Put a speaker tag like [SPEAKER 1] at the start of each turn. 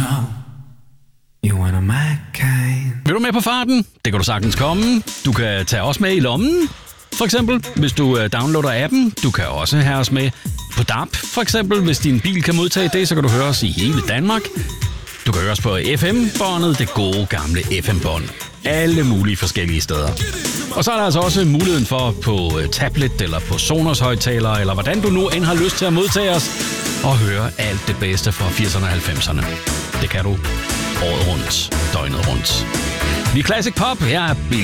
[SPEAKER 1] know you are my kind.
[SPEAKER 2] Vil du med på farten? Det kan du sagtens komme. Du kan tage os med i lommen, for eksempel, hvis du downloader appen. Du kan også have os med på DAB, for eksempel. Hvis din bil kan modtage det, så kan du høre os i hele Danmark. Du kan høre os på FM-båndet, det gode gamle FM-bånd. Alle mulige forskellige steder. Og så er der altså også muligheden for på tablet eller på Sonos-højttaler, eller hvordan du nu end har lyst til at modtage os, og høre alt det bedste fra 80'erne og 90'erne. Det kan du året rundt, døgnet rundt. Vi er Classic Pop. Jeg er